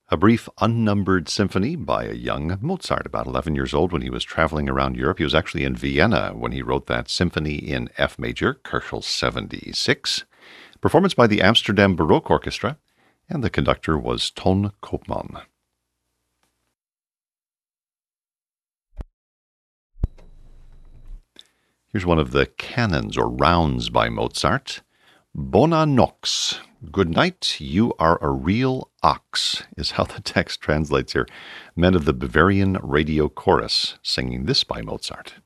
A brief unnumbered symphony by a young Mozart, about 11 years old when he was traveling around Europe. He was actually in Vienna when he wrote that symphony in F major, Köchel 76. Performance by the Amsterdam Baroque Orchestra, and the conductor was Ton Koopman. Here's one of the canons or rounds by Mozart. Bona nox. Good night, you are a real ox, is how the text translates here. Men of the Bavarian Radio Chorus singing this by Mozart.